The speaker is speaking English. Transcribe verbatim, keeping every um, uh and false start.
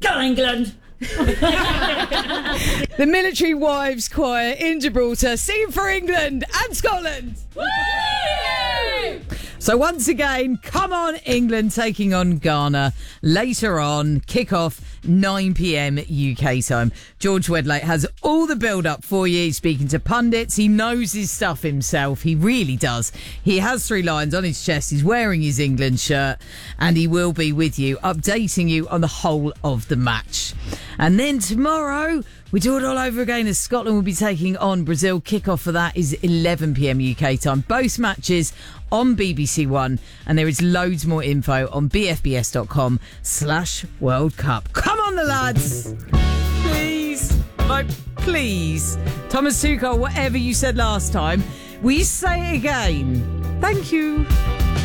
Go England! The Military Wives Choir in Gibraltar singing for England and Scotland. Woo! So once again, come on England taking on Ghana later on, kick-off nine p.m. U K time. George Wedlake has all the build-up for you. He's speaking to pundits. He knows his stuff himself. He really does. He has three lions on his chest. He's wearing his England shirt and he will be with you, updating you on the whole of the match. And then tomorrow, we do it all over again as Scotland will be taking on Brazil. Kick-off for that is eleven p.m. U K time. Both matches on B B C One, and there is loads more info on bfbs.com slash World Cup. Come on, the lads! Please, like, please. Thomas Tuchel, whatever you said last time, will you say it again? Thank you.